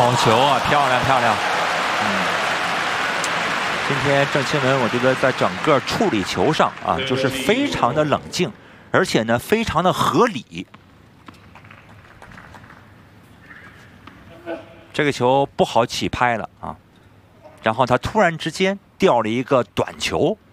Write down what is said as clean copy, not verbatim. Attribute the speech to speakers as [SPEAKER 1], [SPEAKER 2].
[SPEAKER 1] 好球啊，漂亮漂亮。今天郑钦文，我觉得在整个处理球上啊，就是非常的冷静，而且呢，非常的合理。这个球不好起拍了啊，然后他突然之间掉了一个短球。